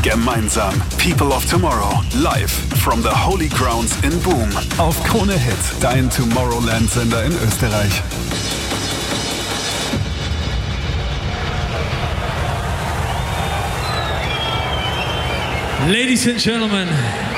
Gemeinsam People of Tomorrow, live from the Holy Grounds in Boom. Auf Krone Hit, dein Tomorrowland-Sender in Österreich. Ladies and gentlemen,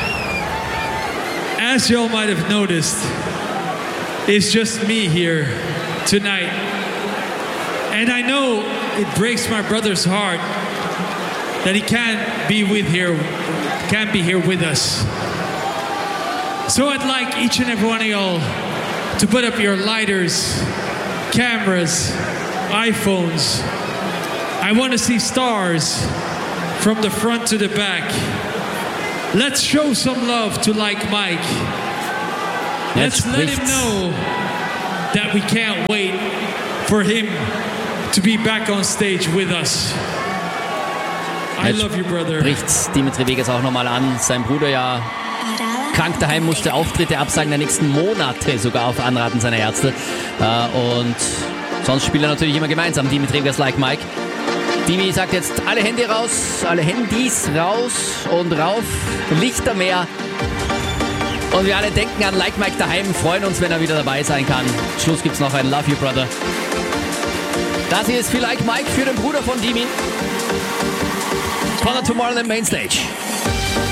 as you all might have noticed, it's just me here tonight. And I know it breaks my brother's heart that he can't be here with us. So I'd like each and every one of y'all to put up your lighters, cameras, iPhones. I want to see stars from the front to the back. Let's show some love to Like Mike. Let's let him know that we can't wait for him to be back on stage with us. I love you, brother. Spricht Dimitri Vegas auch nochmal an. Sein Bruder ja krank daheim, musste Auftritte absagen der nächsten Monate, sogar auf Anraten seiner Ärzte. Und sonst spielt er natürlich immer gemeinsam, Dimitri Vegas, Like Mike. Dimi sagt jetzt, alle Handys raus und rauf, Lichtermeer. Und wir alle denken an Like Mike daheim, freuen uns, wenn er wieder dabei sein kann. Schluss gibt's noch ein Love You Brother. Das hier ist für Like Mike, für den Bruder von Dimi. Von der Tomorrowland Mainstage.